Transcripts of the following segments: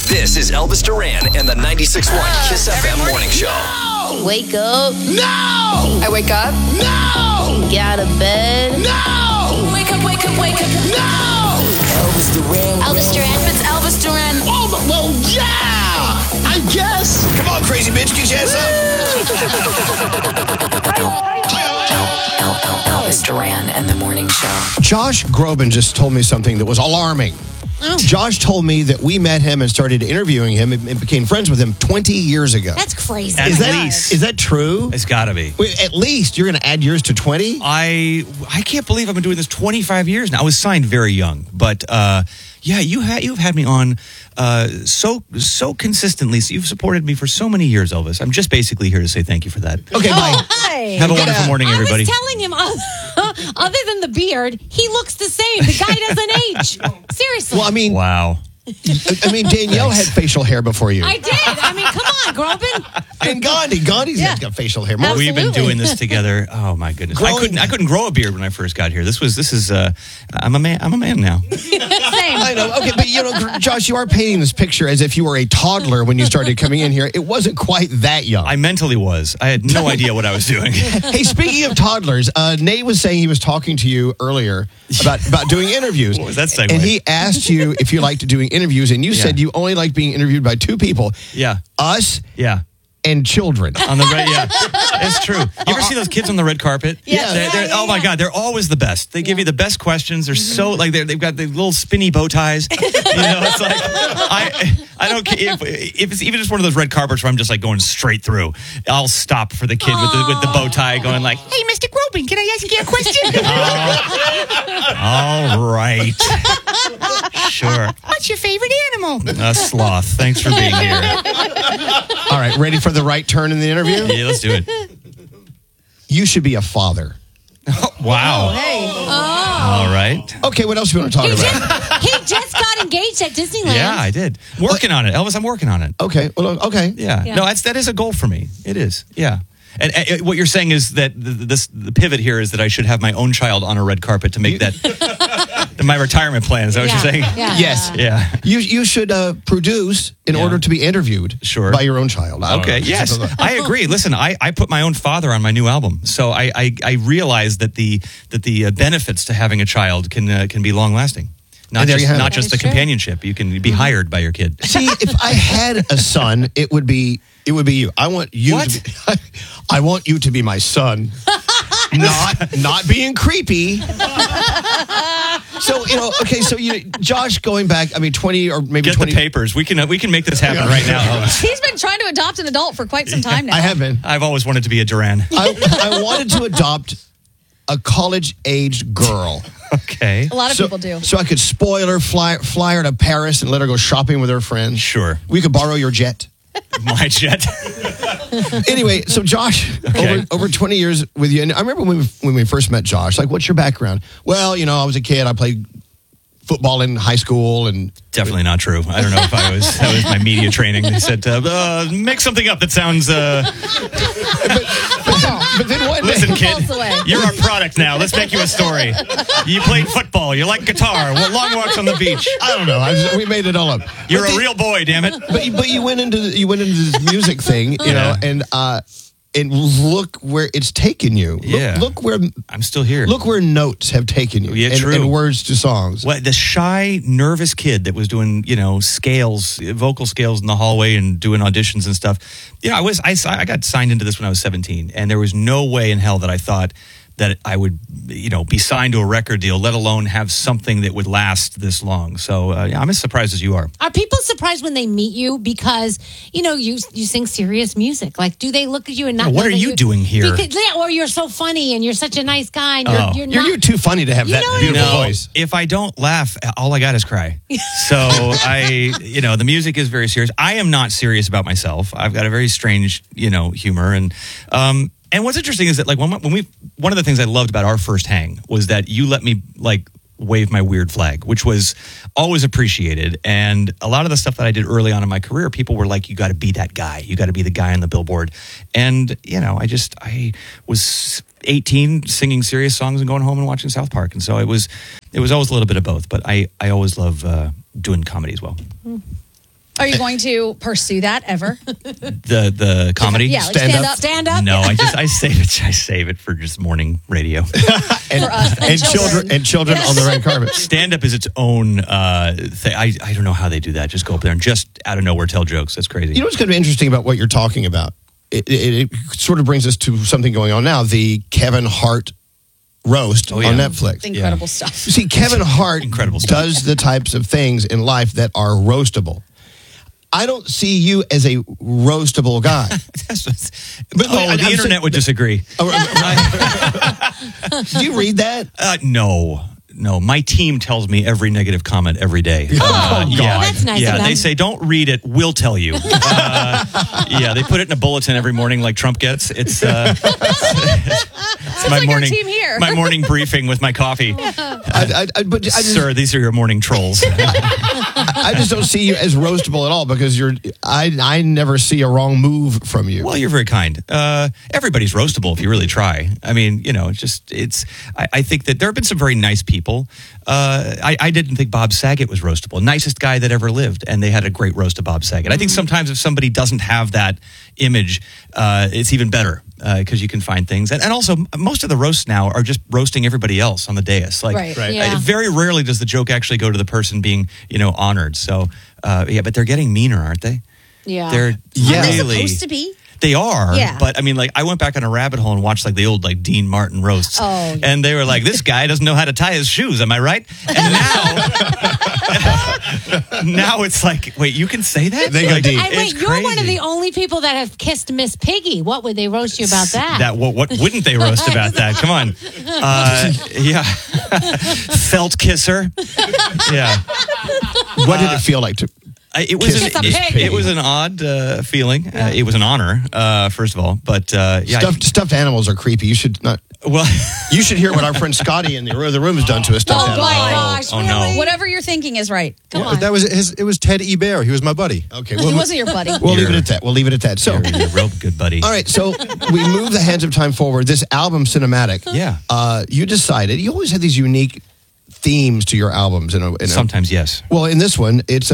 This is Elvis Duran and the 96.1 Kiss FM Morning Show. No! Wake up. No! I wake up. No! Get out of bed. No! Wake up, wake up, wake up. No! Elvis Duran. Elvis Duran. It's Elvis Duran. Oh, well, yeah! I guess. Come on, crazy bitch, get your ass Elvis Duran and the Morning Show. Josh Groban just told me something that was alarming. Josh told me that we met him and started interviewing him and became friends with him 20 years ago. That's crazy. At Is that, least. is that true? It's got to be. Wait, at least you're going to add yours to 20? I can't believe I've been doing this 25 years now. I was signed very young, but yeah, you've had me on so consistently. So you've supported me for so many years, Elvis. I'm just basically here to say thank you for that. Okay, bye. Hi. Have a wonderful morning, everybody. I was telling him, other than the beard, he looks the same. The guy doesn't age. Seriously. Well, I mean, Wow. Danielle had facial hair before you. I did. I mean, come on, Groban. And Gandhi's got facial hair. More. We've been Absolutely. doing this together. Oh my goodness! Growing- I couldn't grow a beard when I first got here. This is I'm a man now. Same. I know. Okay, but Josh, you are painting this picture as if you were a toddler when you started coming in here. It wasn't quite that young. I mentally was. I had no idea what I was doing. Hey, speaking of toddlers, Nate was saying he was talking to you earlier about doing interviews. What was that segue? And he asked you if you liked doing interviews, and you said you only like being interviewed by two people. Yeah. Us Yeah. and children. On the red, yeah, it's true. You ever see those kids on the red carpet? Yeah. Oh my God, they're always the best. They give you the best questions. They're so like they've got the little spinny bow ties. It's like I don't care if it's even just one of those red carpets where I'm just like going straight through. I'll stop for the kid with the bow tie, going like, "Hey, Mr. Groban, can I ask you a question?" All right, sure. What's your favorite animal? A sloth. Thanks for being here. All right, ready for the right turn in the interview? Yeah, let's do it. You should be a father. Wow. Hey. All right. Okay, what else do you want to talk about? He just got engaged at Disneyland. Yeah, I did. Working on it. Elvis, I'm working on it. Okay, well, okay. Yeah. Yeah. No, that is a goal for me. It is. Yeah. And what you're saying is that the pivot here is that I should have my own child on a red carpet to make that my retirement plan. Is that what you're saying? Yeah. Yes. Yeah. You should produce in order to be interviewed by your own child. I don't Okay. know. Yes. I agree. Listen, I put my own father on my new album, so I realize that the benefits to having a child can be long lasting. Not there you have it. just the That is true. companionship. You can be hired by your kid. See, if I had a son, it would be you. I want you What? to be, I want you to be my son. not being creepy. So, Josh going back, 20 or maybe Get 20 the papers. We can make this happen right now. Elvis. He's been trying to adopt an adult for quite some time now. I have been. I've always wanted to be a Duran. I wanted to adopt a college-aged girl. Okay. A lot of people do. So I could spoil her, fly her to Paris and let her go shopping with her friends. Sure. We could borrow your jet. My jet. Anyway, so Josh, Okay. over 20 years with you, and I remember when we first met Josh, like, what's your background? Well, I was a kid. I played football in high school, and Definitely not true. I don't know if that was my media training. They said, make something up that sounds... but then one day, Listen, kid, Falls away. you're our product now. Let's make you a story. You played football. You like guitar. Long walks on the beach. I don't know. We made it all up. You're a real boy, damn it. But you went into this music thing, and look where it's taken you. Yeah. Look where I'm still here. Look where notes have taken you. Yeah, and, true. and words to songs. What, the shy, nervous kid that was doing, vocal scales in the hallway and doing auditions and stuff. I got signed into this when I was 17, and there was no way in hell that I thought that I would, be signed to a record deal, let alone have something that would last this long. So, I'm as surprised as you are. Are people surprised when they meet you because you sing serious music? Like, do they look at you and not? What know are that you doing here? Or you're so funny and you're such a nice guy. And you're You're too funny to have You that know what I beautiful mean? voice. If I don't laugh, all I got is cry. So the music is very serious. I am not serious about myself. I've got a very strange, humor. And what's interesting is that, like, one of the things I loved about our first hang was that you let me, like, wave my weird flag, which was always appreciated. And a lot of the stuff that I did early on in my career, people were like, you got to be that guy. You got to be the guy on the billboard. And, I was 18 singing serious songs and going home and watching South Park. And so it was always a little bit of both. But I always love doing comedy as well. Are you going to pursue that ever? The comedy. Yeah, like Stand up. Stand up. No, I save it for just morning radio. And, For us and children on the red carpet. Stand up is its own thing. I don't know how they do that. Just go up there and just out of nowhere tell jokes. That's crazy. You know what's going to be interesting about what you're talking about? It sort of brings us to something going on now. The Kevin Hart roast on Netflix. Incredible stuff. You see, Kevin Hart Incredible stuff. does the types of things in life that are roastable. I don't see you as a roastable guy. The internet would disagree. Do you read that? No, my team tells me every negative comment every day. God. That's nice Yeah, of them. they say, don't read it, we'll tell you. Yeah, they put it in a bulletin every morning like Trump gets. It's my like our morning team here. my morning briefing with my coffee. Sir, these are your morning trolls. I just don't see you as roastable at all because I never see a wrong move from you. Well, you're very kind. Everybody's roastable if you really try. I mean, I think that there have been some very nice people. I didn't think Bob Saget was roastable. Nicest guy that ever lived, and they had a great roast of Bob Saget. I think sometimes if somebody doesn't have that image, it's even better because you can find things. And also, most of the roasts now are just roasting everybody else on the dais. Right. Yeah. Very rarely does the joke actually go to the person being, honored. So, but they're getting meaner, aren't they? Yeah. They're Aren't they really supposed to be? They are, Yeah. but I mean, I went back on a rabbit hole and watched the old Dean Martin roasts, Oh, yeah. and they were like, "This guy doesn't know how to tie his shoes." Am I right? And now it's like, wait, you can say that? They go deep. And wait, It's you're one of crazy. the only people that have kissed Miss Piggy. What would they roast you about that? What wouldn't they roast about that? Come on, yeah, felt kisser, yeah. What did it feel like to? It Kiss was Miss Piggy. it was an odd feeling. It was an honor, first of all, but yeah. Stuffed animals are creepy. You should not. Well, You should hear what our friend Scotty in the room has done to a stuffed Oh animal. my gosh! oh, no. really? Whatever you're thinking is right. Come on. That was it was Ted Ebert. He was my buddy. Okay, He wasn't your buddy. we'll leave it at that. We'll leave it at that. So, you're a real good buddy. all right. So we move the hands of time forward. This album, Cinematic. Yeah. You decided you always have these unique themes to your albums. Sometimes, yes. Well, in this one, it's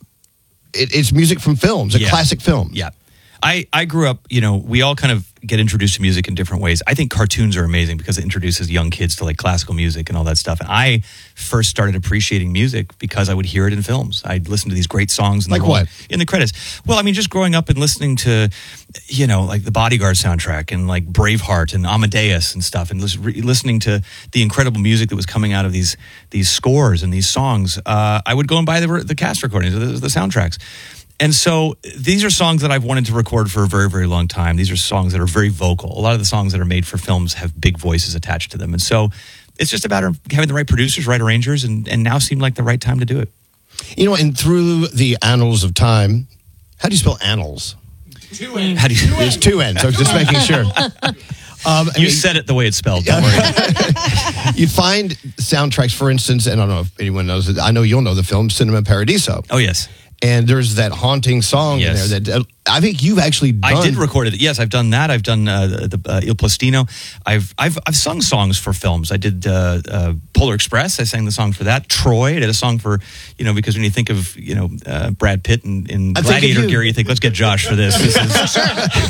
music from films, a Yeah. classic film. Yeah. I grew up, we all kind of get introduced to music in different ways. I think cartoons are amazing because it introduces young kids to classical music and all that stuff. And I first started appreciating music because I would hear it in films. I'd listen to these great songs in Like what? In the credits. Well, I mean, just growing up and listening to, the Bodyguard soundtrack and Braveheart and Amadeus and stuff, and listening to the incredible music that was coming out of these scores and these songs. I would go and buy the cast recordings, the soundtracks. And so these are songs that I've wanted to record for a very, very long time. These are songs that are very vocal. A lot of the songs that are made for films have big voices attached to them. And so it's just about having the right producers, right arrangers, and now seemed like the right time to do it. And through the annals of time, how do you spell annals? How do you? There's two N's. So just making sure. You said it the way it's spelled. Don't worry. You find soundtracks, for instance, and I don't know if anyone knows it. I know you'll know the film Cinema Paradiso. Oh, yes. And there's that haunting song Yes. in there that I think you've actually done. I did record it. Yes, I've done that. I've done the Il Postino. I've sung songs for films. I did Polar Express. I sang the song for that. Troy. I did a song for because when you think of Brad Pitt in I think of Gladiator you. gear, you think let's get Josh for this. This is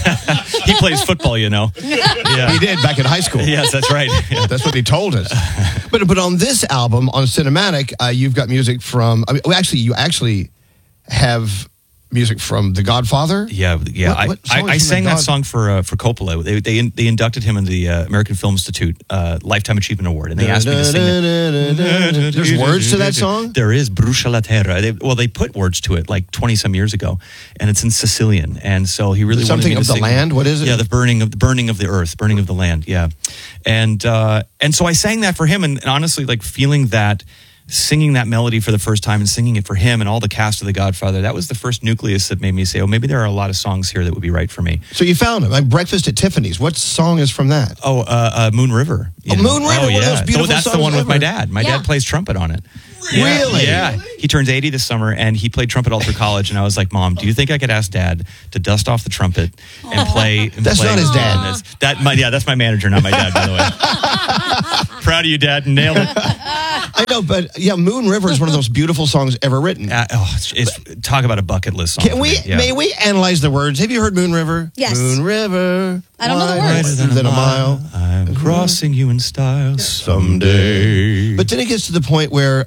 he plays football. Yeah, He did back in high school. Yes, that's right. Yeah. That's what he told us. But on this album, on Cinematic, you've got music from. You actually have music from The Godfather. Yeah. What song is I from sang The that God- song for Coppola. They inducted him in the American Film Institute Lifetime Achievement Award, and they asked me to sing it. There's words to that song? There is Brucia la Terra. They put words to it 20-some years ago, and it's in Sicilian. And so he really Something wanted me of to the sing land? What is it? Yeah, the burning of the earth, burning of the land. Yeah, and so I sang that for him, and honestly, feeling that. Singing that melody for the first time and singing it for him and all the cast of The Godfather, that was the first nucleus that made me say, maybe there are a lot of songs here that would be right for me. So you found him. Breakfast at Tiffany's. What song is from that? Moon River. Moon River, one of those beautiful that's the songs one with my ever. dad. My Yeah. dad plays trumpet on it. Really? Yeah. He turns 80 this summer, and he played trumpet all through college. And I was like, Mom, do you think I could ask Dad to dust off the trumpet and play? That's not his dad. on this? That's my manager, not my dad, by the way. Proud of you, Dad. Nailed it. I know, but yeah, Moon River is one of those beautiful songs ever written. Talk about a bucket list song. Can for we? me. Yeah. May we analyze the words? Have you heard Moon River? Yes. Moon River. I don't know the wider words. Than a mile. I'm crossing you in style someday. But then it gets to the point where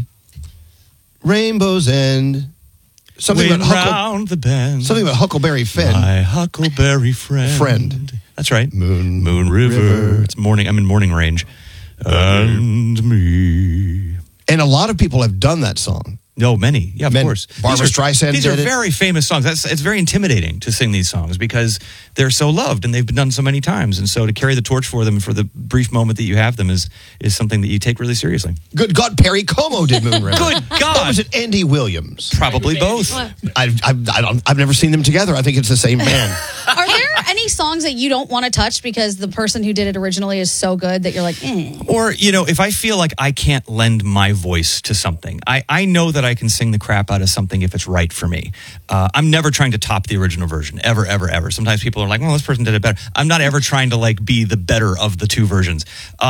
Rainbow's End. Something Went about round the bend. Something about Huckleberry Finn. My Huckleberry friend. That's right. Moon River. It's morning. I'm in morning range. And me. And a lot of people have done that song. No, many. Yeah, of course. Barbra Streisand These did are it. very famous songs. It's very intimidating to sing these songs because they're so loved and they've been done so many times. And so to carry the torch for them for the brief moment that you have them is something that you take really seriously. Good God, Perry Como did Moon River. Good God. Or was it Andy Williams? Probably both. I've never seen them together. I think it's the same man. Are there any songs that you don't want to touch because the person who did it originally is so good that you're like, Or, if I feel like I can't lend my voice to something, I know that I can sing the crap out of something if it's right for me. I'm never trying to top the original version, ever, ever, ever. Sometimes people are like, well, this person did it better. I'm not ever trying to be the better of the two versions.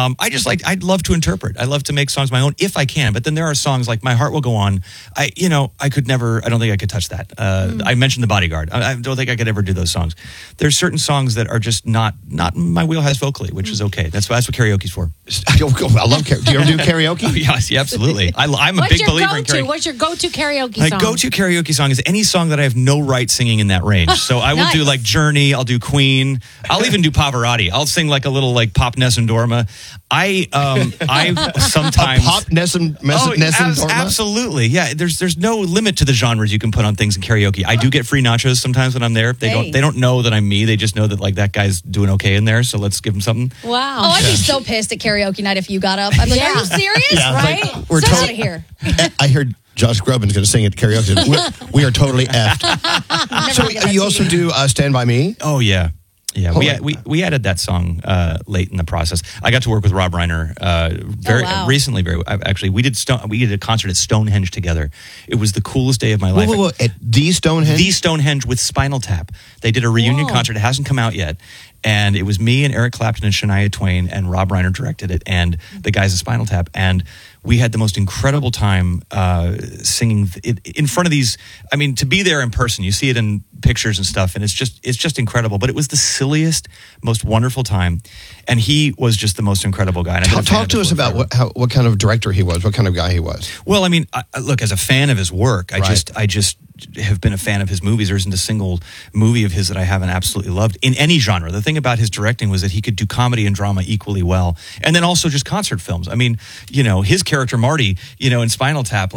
I'd love to interpret. I love to make songs my own if I can. But then there are songs like My Heart Will Go On. I don't think I could touch that. I mentioned The Bodyguard. I don't think I could ever do those songs. There's certain songs that are just not my wheelhouse vocally, which is okay. That's what karaoke's for. I love karaoke. Do you ever do karaoke? Oh, yes, yeah, absolutely. I'm a What's big your believer in go-to? karaoke. What's your go-to karaoke My song? go-to karaoke song is any song that I have no right singing in that range. So I will do Nice. Journey, I'll do Queen, I'll even do Pavarotti. I'll sing a little Pop Nessun Dorma. I sometimes Pop Nessun Dorma? absolutely. Yeah, there's no limit to the genres you can put on things in karaoke. I do get free nachos sometimes when I'm there. They don't know that I'm me. They just know that that guy's doing okay in there. So let's give him something. Wow. I'd be so pissed at karaoke night if you got up. I'm like, are you serious? Right? We're Get out of totally here. I heard Josh Groban's going to sing at karaoke. We are totally effed. So gonna get that you also CD. do Stand By Me? Oh yeah. Yeah, Oh, we added that song late in the process. I got to work with Rob Reiner recently. Actually, we did a concert at Stonehenge together. It was the coolest day of my life. Whoa. At the Stonehenge? The Stonehenge with Spinal Tap. They did a reunion concert. It hasn't come out yet. And it was me and Eric Clapton and Shania Twain, and Rob Reiner directed it, and the guys at Spinal Tap. And we had the most incredible time singing in front of these. I mean, to be there in person, you see it in pictures and stuff, and it's just incredible. But it was the silliest, most wonderful time, and he was just the most incredible guy. And I've been a fan Talk of to his us work about forever. what kind of director he was, what kind of guy he was. Well, I mean, look, as a fan of his work, I just have been a fan of his movies. There isn't a single movie of his that I haven't absolutely loved in any genre. The thing about his directing was that he could do comedy and drama equally well, and then also just concert films. I mean, his character Marty, in Spinal Tap,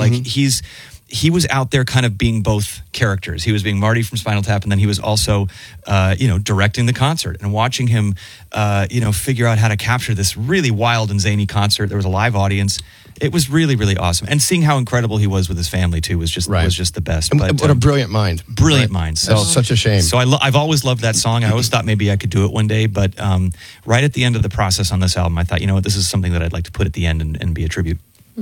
he was out there kind of being both characters. He was being Marty from Spinal Tap, and then he was also, directing the concert and watching him, figure out how to capture this really wild and zany concert. There was a live audience. It was really, really awesome. And seeing how incredible he was with his family, too, was just the best. And But, what a brilliant mind. brilliant mind. So That's such a shame. So I've always loved that song. I always thought maybe I could do it one day. But right at the end of the process on this album, I thought, this is something that I'd like to put at the end and be a tribute.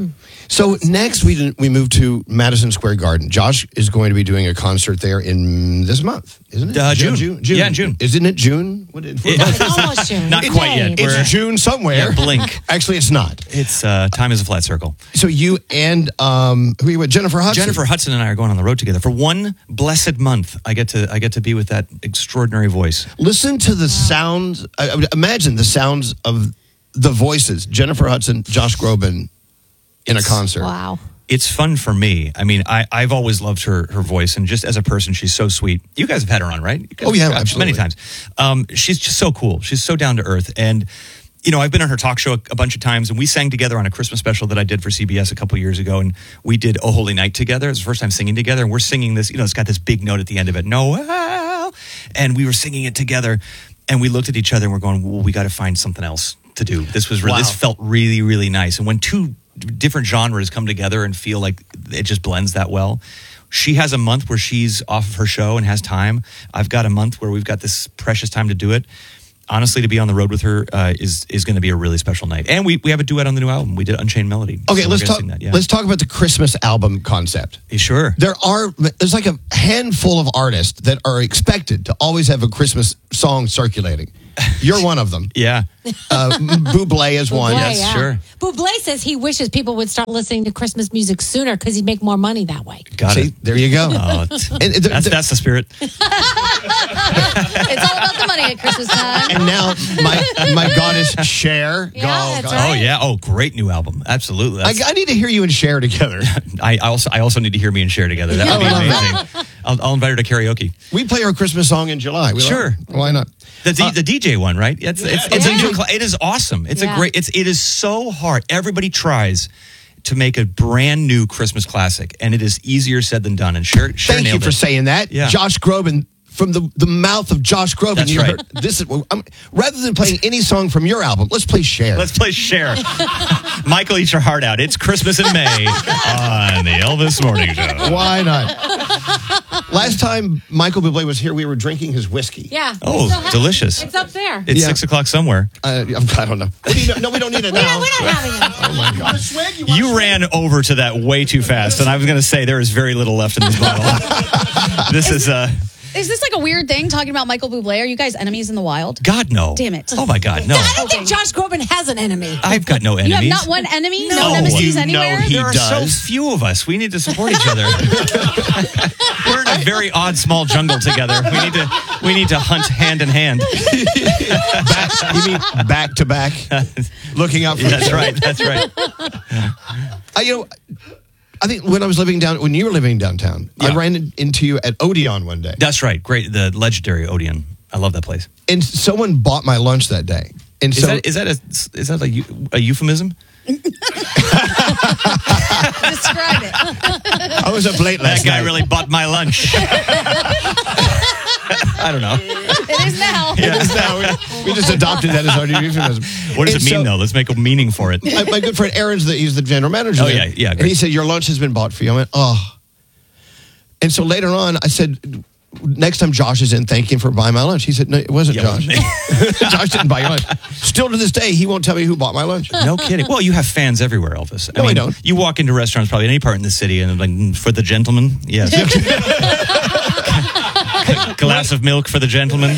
So next we move to Madison Square Garden. Josh is going to be doing a concert there in this month, isn't it? June. Yeah, in June. Isn't it June? It's almost June. Not quite yet. Today. It's June somewhere. Yeah, blink. Actually, it's not. It's time is a flat circle. So you and who are you with? Jennifer Hudson. Jennifer Hudson and I are going on the road together for one blessed month. I get to be with that extraordinary voice. Listen to the sounds. I would imagine the sounds of the voices. Jennifer Hudson, Josh Groban in a concert. Wow. It's fun for me. I mean, I've always loved her voice, and just as a person, she's so sweet. You guys have had her on, right? You guys Oh, yeah, have absolutely. many times. She's just so cool. She's so down to earth, and I've been on her talk show a bunch of times, and we sang together on a Christmas special that I did for CBS a couple years ago, and we did "Oh Holy Night" together. It was the first time singing together, and we're singing this. It's got this big note at the end of it, Noel, and we were singing it together, and we looked at each other and we're going, well, we got to find something else to do. This felt really, really nice, and when two different genres come together and feel like it just blends that well. She has a month where she's off of her show and has time. I've got a month where we've got this precious time to do it. Honestly, to be on the road with her is going to be a really special night. And we have a duet on the new album. We did Unchained Melody. Okay, So let's we're gonna talk. sing that, yeah. Let's talk about the Christmas album concept. Sure. There's like a handful of artists that are expected to always have a Christmas song circulating. You're one of them. Yeah. Bublé is one. Bublé, Yes, sure. Bublé says he wishes people would start listening to Christmas music sooner because he'd make more money that way. Got See, it. there you go. Oh, that's the spirit. It's all about the money at Christmas time. And now my goddess Cher. Yeah, that's God. right. Oh yeah. Oh, great new album. Absolutely. I need to hear you and Cher together. I also need to hear me and Cher together. That would be I love amazing. I'll invite her to karaoke. We play our Christmas song in July. Sure. Why not? The DJ one, right? It's a new. It is awesome. It's Yeah. a great. It is so hard. Everybody tries to make a brand new Christmas classic, and it is easier said than done. And Cher Thank you nailed for it. saying that. Yeah. Josh Groban, from the mouth of Josh Groban. That's you right. heard, this is rather than playing any song from your album, let's play Cher. Let's play Cher. Michael, eat your heart out. It's Christmas in May on the Elvis Morning Show. Why not? Last time Michael Bublé was here, we were drinking his whiskey. Yeah. we Oh, still have delicious. it. It's up there. It's Yeah. 6:00 somewhere. I don't know. What do you know. No, we don't need it now. We're not having it. Oh my God. You ran over to that way too fast, and I was going to say there is very little left in this bottle. This is Is this like a weird thing talking about Michael Bublé? Are you guys enemies in the wild? God no. Damn it. Oh my God, no. I don't think Josh Groban has an enemy. I've got no enemies. You have not one enemy? No, No, nemesis you anywhere? know he There are does. so few of us. We need to support each other. We're in a very odd small jungle together. We need to hunt hand in hand. You mean back to back, looking out for each That's other. right. That's right. I think when you were living downtown, I Yeah. ran into you at Odeon one day, That's right. Great. The legendary Odeon. I love that place. and someone bought my lunch that day. And Is so that a euphemism? Describe it. I was up late That last guy night. really bought my lunch. I don't know. It is now. We just adopted that as our new euphemism. What does And it mean, so- though? Let's make a meaning for it. My good friend Aaron's he's the general manager. Oh, there. yeah, yeah, And great. he said, your lunch has been bought for you. I went, oh. And so later on, I said, next time Josh is in, thank him for buying my lunch. He said, no, it wasn't Yeah, Josh. Josh didn't buy your lunch. Still to this day, he won't tell me who bought my lunch. No kidding. Well, you have fans everywhere, Elvis. No, I don't. You walk into restaurants probably any part in the city and like, for the gentleman, yes. Glass of milk for the gentleman.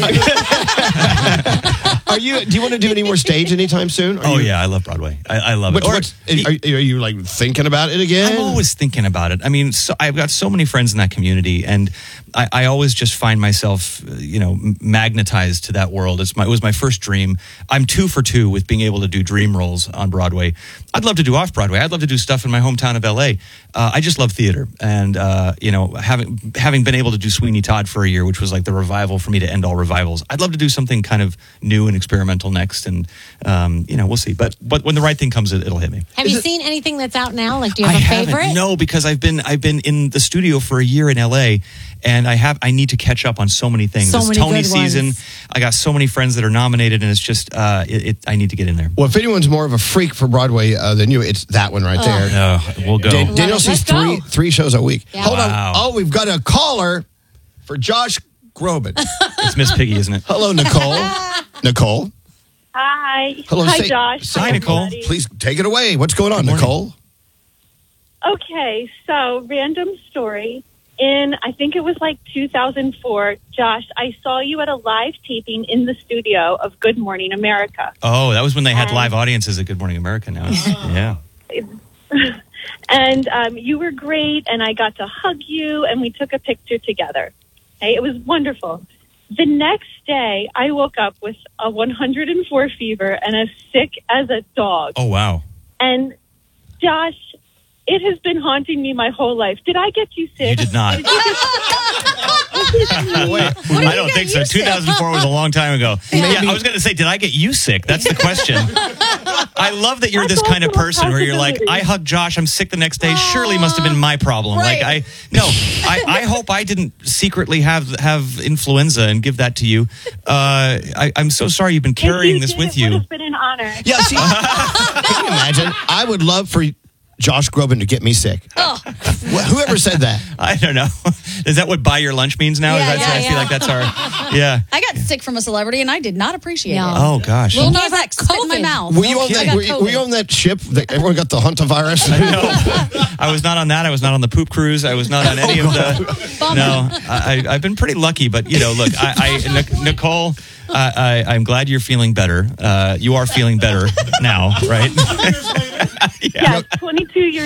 Do you want to do any more stage anytime soon? Oh, yeah, I love Broadway. I love it. Are you like thinking about it again? I'm always thinking about it. I mean, I've got so many friends in that community, and I always just find myself, magnetized to that world. It was my first dream. I'm 2 for 2 with being able to do dream roles on Broadway. I'd love to do off Broadway. I'd love to do stuff in my hometown of LA. I just love theater, and having been able to do Sweeney Todd for a year, which was like the revival for me to end all revivals. I'd love to do something kind of new and experimental next, and we'll see. But when the right thing comes, it'll hit me. Have you seen anything that's out now? Like, do you have a haven't. favorite? No, because I've been in the studio for a year in LA, and I need to catch up on so many things. So It's many Tony good season. ones. I got so many friends that are nominated, and it's just I need to get in there. Well, if anyone's more of a freak for Broadway than you, it's that one right there. We'll go. Danielle Let's sees go. three shows a week. Yeah. Hold Wow. on. Oh, we've got a caller for Josh Groban. It's Miss Piggy, isn't it? Hello, Nicole. Nicole. Hi. Hello. Hi, Josh. Hi, Nicole. everybody. Please take it away. What's going on, morning. Nicole? Okay, so random story. I think it was like 2004, Josh, I saw you at a live taping in the studio of Good Morning America. Oh, that was when they had live audiences at Good Morning America. Now, yeah. And you were great, and I got to hug you, and we took a picture together. Okay, it was wonderful. The next day, I woke up with a 104 fever and as sick as a dog. Oh, wow. And Josh, it has been haunting me my whole life. Did I get you sick? You did not. I don't think so. 2004 was a long time ago. Yeah, I was going to say, did I get you sick? That's the question. I love that you're this kind of person where you're like, I hugged Josh, I'm sick the next day. Surely must have been my problem. Right. Like I hope I didn't secretly have influenza and give that to you. I'm so sorry you've been carrying this with It would you. have been an honor. Yeah, see, can you imagine? I would love for Josh Groban to get me sick. Whoever said that. I don't know. Is that what buy your lunch means now? Yeah, I feel like that's our. Yeah. I got sick from a celebrity and I did not appreciate No. it. Oh gosh. Little Yeah, Nas X but spit in my COVID. mouth. Were you on I that? got Were you COVID. on that ship that everyone got the hantavirus? No, I was not on that. I was not on the poop cruise. I was not on any of the. Bummer. No, I've been pretty lucky, but look, Nicole. I'm glad you're feeling better. You are feeling better now, right? Yes, 22 years